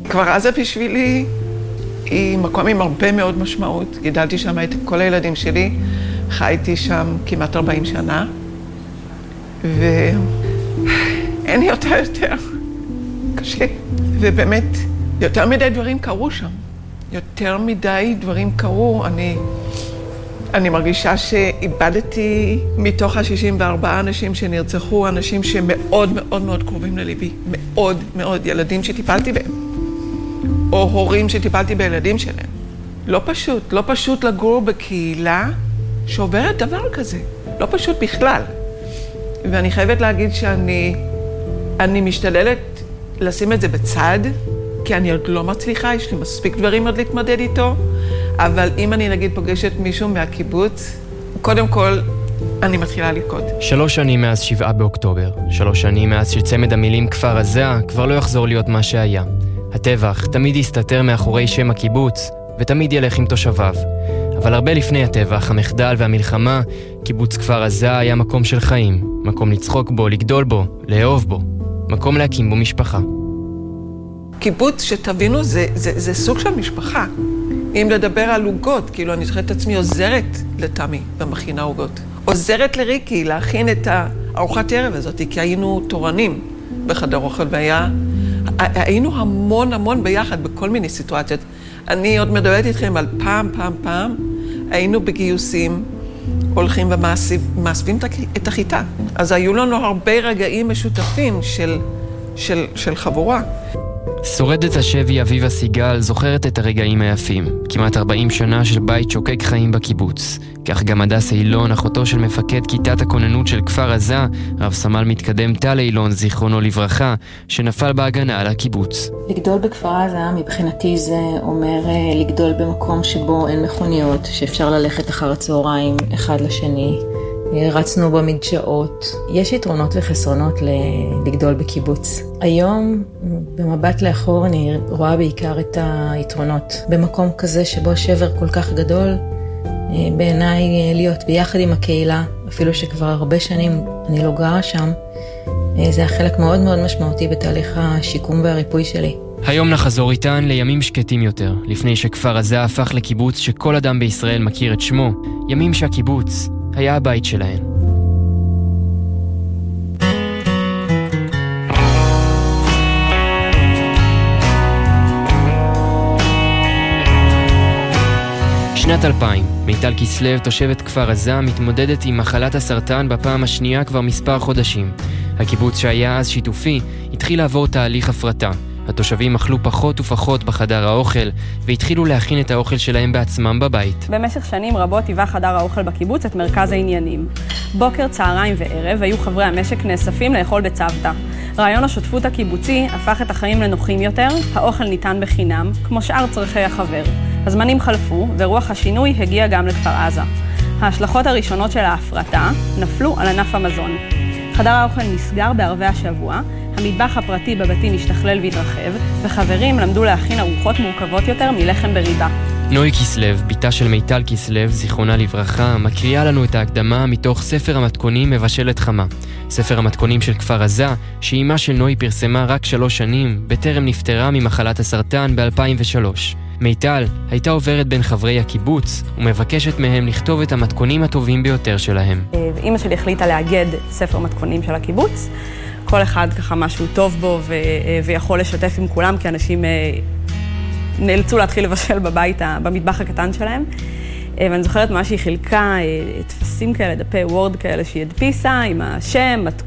כפר עזה בשבילי היא מקום עם הרבה מאוד משמעות. גידלתי שם את כל הילדים שלי, חייתי שם כמעט 40 שנה, ואין לי אותה יותר. קשה. ובאמת, יותר מדי דברים קרו שם. יותר מדי דברים קרו. אני מרגישה שאיבדתי מתוך ה-64 אנשים שנרצחו, אנשים שמאוד מאוד מאוד קרובים לליבי. מאוד מאוד ילדים שטיפלתי בהם. או הורים שטיפלתי בילדים שלהם. לא פשוט. לא פשוט לגור בקהילה שעוברת דבר כזה. לא פשוט בכלל. ואני חייבת להגיד שאני משתדלת לשים את זה בצד, כי אני עוד לא מצליחה, יש לי מספיק דברים עוד להתמודד איתו, אבל אם אני נגיד פוגשת מישהו מהקיבוץ, קודם כל אני מתחילה לקוד. 3 שנים מאז 7 באוקטובר, 3 שנים מאז שצמד המילים כפר עזה כבר לא יחזור להיות מה שהיה. הטבח תמיד יסתתר מאחורי שם הקיבוץ, ותמיד ילך עם תושביו. אבל הרבה לפני הטבח, המחדל והמלחמה, קיבוץ כפר עזה היה מקום של חיים, מקום לצחוק בו, לגדול בו, לאהוב בו, מקום להקים בו משפחה. קיבוץ, שתבינו, זה סוג של משפחה. אם לדבר על עוגות, כאילו אני זוכרת את עצמי עוזרת לתמי במכינה עוגות. עוזרת לריקי להכין את הארוחת ערב הזאת, כי היינו תורנים בחדר אוכל, היינו המון ביחד בכל מיני סיטואציות. אני עוד מדברת איתכם על פעם, היינו בגיוסים, הולכים ומאספים את החיטה. אז היו לנו הרבה רגעים משותפים של חבורה. שורדת השבי אביבה סיגל זוכרת את הרגעים היפים. כמעט 40 שנה של בית שוקק חיים בקיבוץ. כך גם הדס אילון, אחותו של מפקד כיתת הכוננות של כפר עזה, רב סמל מתקדם טל אילון, זיכרונו לברכה, שנפל בהגנה על הקיבוץ. לגדול בכפר עזה מבחינתי זה אומר לגדול במקום שבו אין מכוניות, שאפשר ללכת אחר הצהריים אחד לשני. רצנו במדשאות. יש יתרונות וחסרונות לגדול בקיבוץ. היום, במבט לאחור, אני רואה בעיקר את היתרונות. במקום כזה שבו שבר כל כך גדול, בעיניי להיות ביחד עם הקהילה, אפילו שכבר הרבה שנים אני לא גרה שם, זה החלק מאוד מאוד משמעותי בתהליך השיקום והריפוי שלי. היום נחזור איתן לימים שקטים יותר, לפני שכפר עזה הפך לקיבוץ שכל אדם בישראל מכיר את שמו, ימים שהקיבוץ היה הבית שלהן. שנת 2000, מיטל כסלו, תושבת כפר עזה, מתמודדת עם מחלת הסרטן בפעם השנייה כבר מספר חודשים. הקיבוץ שהיה אז שיתופי התחיל לעבור תהליך הפרטה. התושבים אכלו פחות ופחות בחדר האוכל, והתחילו להכין את האוכל שלהם בעצמם בבית. במשך שנים רבות היווה חדר האוכל בקיבוץ את מרכז העניינים. בוקר, צהריים וערב היו חברי המשק נאספים לאכול בצוותא. רעיון השותפות הקיבוצי הפך את החיים לנוחים יותר, האוכל ניתן בחינם, כמו שאר צרכי החבר. הזמנים חלפו, ורוח השינוי הגיע גם לכפר עזה. ההשלכות הראשונות של ההפרטה נפלו על ענף המזון. חדר האוכל נסגר בערבי השבוע, המטבח הפרטי בבתים השתכלל והתרחב, וחברים למדו להכין ארוחות מורכבות יותר מלחם בריבה. נוי כסלו, ביתה של מיטל כסלו, זיכרונה לברכה, מקריאה לנו את ההקדמה מתוך ספר המתכונים מבשלת חמה. ספר המתכונים של כפר עזה, שאימא של נוי פרסמה רק 3 שנים, בטרם נפטרה ממחלת הסרטן ב-2003. מיטל הייתה עוברת בין חברי הקיבוץ ומבקשת מהם לכתוב את המתכונים הטובים ביותר שלהם. אמא שלי החליטה לאגד ספר מתכונים של הקיבוץ. כל אחד ככה משהו טוב בו ויכול לשתף עם כולם, כי אנשים נאלצו להתחיל לבשל בבית, במטבח הקטן שלהם. ואני זוכרת מה שהיא חילקה, תפסים כאלה, דפי וורד כאלה שהיא הדפיסה עם השם,